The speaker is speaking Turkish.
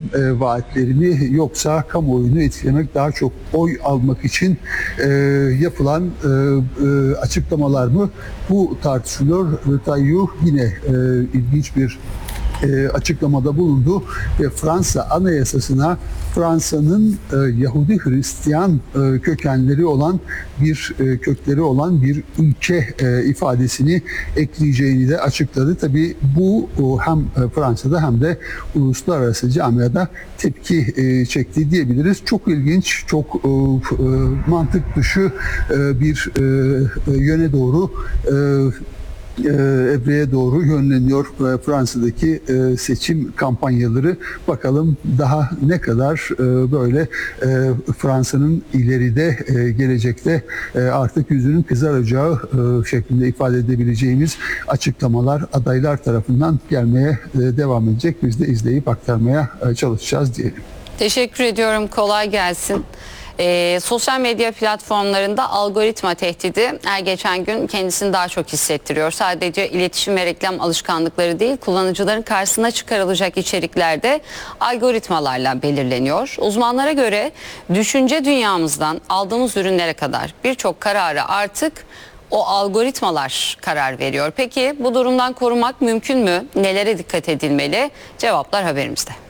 vaatleri mi, yoksa kamuoyunu etkilemek, daha çok oy almak için yapılan açıklamalar mı? Bu tartışılıyor. Tayyip yine ilginç bir açıklamada bulundu ve Fransa Anayasası'na Fransa'nın Yahudi Hristiyan kökleri olan bir ülke ifadesini ekleyeceğini de açıkladı. Tabii bu hem Fransa'da hem de uluslararası camiada tepki çekti diyebiliriz. Çok ilginç, çok mantık dışı bir yöne doğru, evreye doğru yönleniyor Fransa'daki seçim kampanyaları. Bakalım daha ne kadar böyle Fransa'nın ileride, gelecekte artık yüzünün kızaracağı şeklinde ifade edebileceğimiz açıklamalar adaylar tarafından gelmeye devam edecek. Biz de izleyip aktarmaya çalışacağız diyelim. Teşekkür ediyorum. Kolay gelsin. Sosyal medya platformlarında algoritma tehdidi her geçen gün kendisini daha çok hissettiriyor. Sadece iletişim ve reklam alışkanlıkları değil, kullanıcıların karşısına çıkarılacak içerikler de algoritmalarla belirleniyor. Uzmanlara göre düşünce dünyamızdan aldığımız ürünlere kadar birçok kararı artık o algoritmalar karar veriyor. Peki bu durumdan korunmak mümkün mü? Nelere dikkat edilmeli? Cevaplar haberimizde.